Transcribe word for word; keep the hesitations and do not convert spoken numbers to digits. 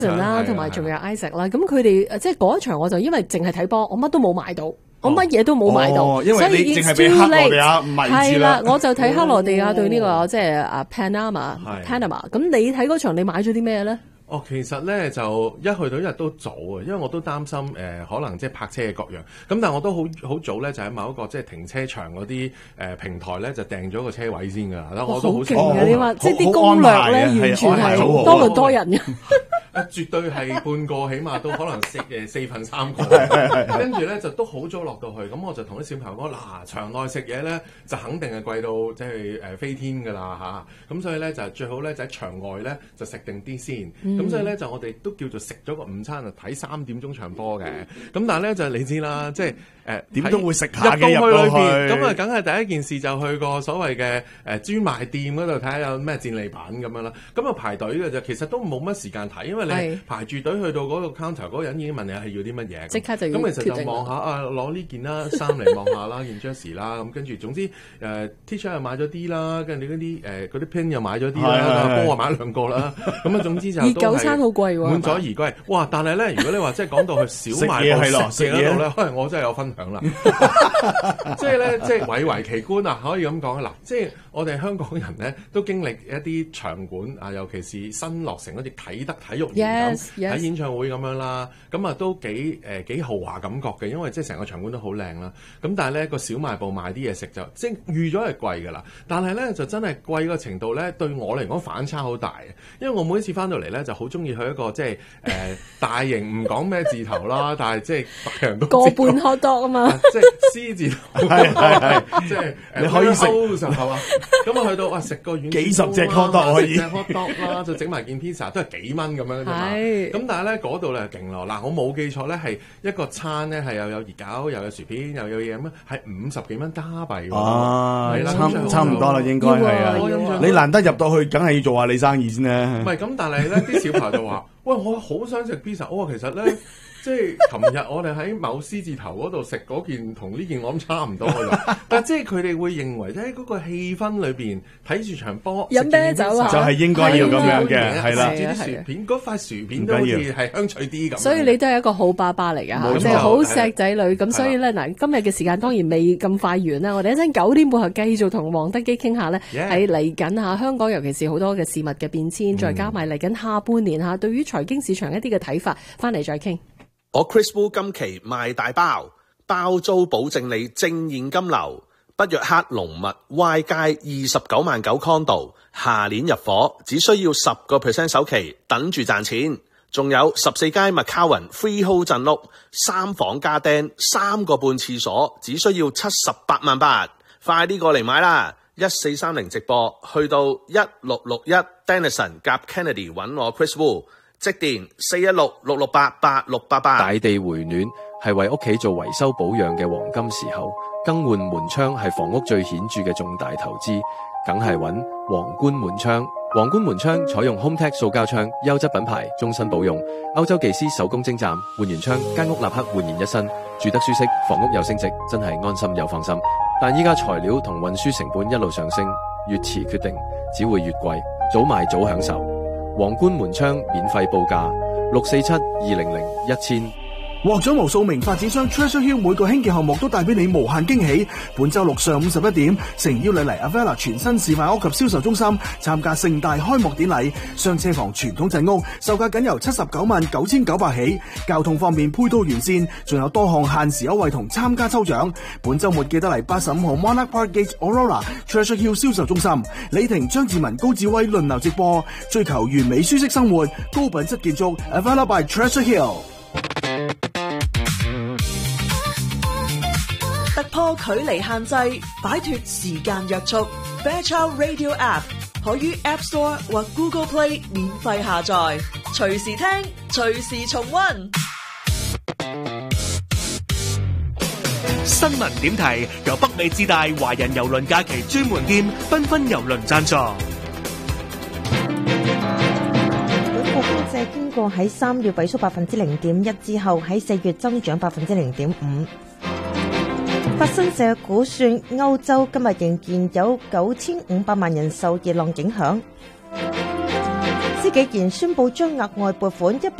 啦，同埋仲有 Isaac 啦，咁佢哋即係嗰一場我就因為淨係睇波，我乜都冇買到。我乜嘢都冇買到， 哦、因為你淨係俾克羅地亞迷住啦。 係啦，我就睇克羅地亞對呢、這個、哦、即係啊 Panama Panama。咁你睇嗰場你買咗啲咩咧？ 哦，其實咧就一去到一日都早啊，因為我都擔心誒、呃、可能即係泊車嘅各樣。咁但係我都好好早咧，就喺某一個即係停車場嗰啲誒平台咧就訂咗個車位先㗎。啦、哦，我都好勁嘅啲嘛，即係啲攻略咧完全係多倫多人嘅。 誒絕對係半個，起碼都可能四誒四分三個。跟住咧就都好早落到去，咁我就同啲小朋友講：嗱、啊，場內食嘢咧就肯定係貴到即係誒飛天㗎啦嚇。咁、啊、所以咧就最好咧就喺場外咧就食定啲先。咁、嗯、所以咧就我哋都叫做食咗個午餐，就睇三點鐘場波嘅。咁但係咧就你知啦，即係誒點都會食下嘅入到去裏邊。咁啊，梗係第一件事就去個所謂嘅誒專賣店嗰度睇下有咩戰利品咁樣啦。咁啊排隊嘅啫，其實都冇乜時間睇，因為你排住隊去到嗰個 counter 嗰個人已經問你係要啲乜嘢， 即刻就要咁其實就望下啊，攞呢件啦衫嚟望下啦，件 jersey 啦，咁跟住總之誒、呃、T-shirt 又買咗啲啦，跟住你嗰啲誒嗰啲 pin 又買咗啲啦，波啊買兩個啦，咁啊總之就熱狗餐好貴喎， 滿載而歸。哇！但係咧，如果你話即係講到去小賣部食嘢嗰度咧，可能我真係有分享啦。即係咧，即係蔚為奇觀啊！可以咁講啊！嗱，即係我哋香港人咧都經歷一啲場館啊，尤其是新落成好似啟德體育園咁喺演唱會咁樣啦，咁啊都幾誒幾豪華感覺嘅，因為即係成個場館都好靚啦。咁但係咧個小賣部賣啲嘢食就即係預咗係貴㗎啦，但係咧就真係貴個程度咧對我嚟講反差好大嘅，因為我每一次翻到嚟咧就好中意去一個即係誒、呃、大型唔講咩字頭啦，但係即係大人都個半 hot dog 啊嘛， 即係 C 字頭，係係係，即係你可以食係嘛？咁啊去到哇食個軟幾十隻 hot dog 可以， 隻 hot dog 啦，就整埋件 pizza 都係幾蚊咁樣啫嘛。咁但係咧嗰度咧勁咯，嗱我冇記錯咧係一個餐咧係又有熱狗又有薯片又有嘢咁啊，係五十幾蚊加幣喎。 啊，差差唔多啦，應該係啊。你難得入到去，梗係要做下你生意先啦。 唔係咁，但係咧啲小朋友就話：喂，我好想食 pizza。我話其實咧。即係琴日我哋喺某 C 字頭嗰度食嗰件同呢件我諗差唔多㗎，但係即係佢哋會認為咧嗰個氣氛裏邊睇住場波飲啤酒啊， 就係應該要咁樣嘅，係啦， 食住啲薯片，嗰塊薯片都好似係香脆啲咁。 所以你都係一個好爸爸嚟㗎嚇，即係好錫仔女。咁所以咧嗱，今日嘅時間當然未咁快完啦。我哋一陣九點半後繼續同黃德基傾下咧，喺嚟緊嚇香港，尤其是好多嘅事物嘅變遷，再加埋嚟緊下半年嚇對於財經市場一啲嘅睇法，翻嚟再傾。 我 Chris Wu 今期賣大包，包租保證你正現金流，北約克龍物 Y 街二十九萬九 condo， 下年入伙，只需要十個 percent 首期，等住賺錢。仲有十四街 McCowan Freehold 鎮屋，三房加釘，三個半廁所，只需要七十八萬八，快啲過嚟買啦！一四三零直播，去到一六六一 Denison 夾 Kennedy 揾我 Chris Wu。即電四一六六六八八六八八。 大地回暖係為屋企做維修保養嘅黃金時候，更換門窗係房屋最顯著嘅重大投資，梗係揾皇冠門窗。皇冠門窗採用 HomeTech 塑膠窗，優質品牌，終身保用。歐洲技師手工精湛，換完窗間屋立刻煥然一新，住得舒適，房屋又升值，真係安心又放心。但依家材料同運輸成本一路上升，越遲決定只會越貴，早買早享受。皇冠門窗免費報價六四七二零零一千。 獲獎無數名發展商 Treasure Hill 每個興建項目都帶俾你無限驚喜。本周六上午十一點，誠邀你嚟 Avella 全新示範屋及銷售中心參加盛大開幕典禮。雙車房傳統陣屋售價僅由七十九萬九千九百起，交通方面配套完善，仲有多項限時優惠同參加抽獎。本周末記得嚟八十五號 Monarch Park Gate Aurora Treasure Hill 銷售中心，李婷、張志文、高志威輪流直播，追求完美舒適生活，高品質建築 Avella by Treasure Hill。 突破距離限制，擺脫時間約束。Fairchild Radio App 可於 App Store 或 Google Play 免費下載，隨時聽，隨時重溫。 新聞點題由北美自大華人郵輪假期專門店繽紛郵輪贊助。 本國經濟經過喺三月萎縮百分之零點一之後，喺四月增長百分之零點五。法新社估算，歐洲今日仍然有九千五百萬人受熱浪影響。斯紀然宣布將額外撥款一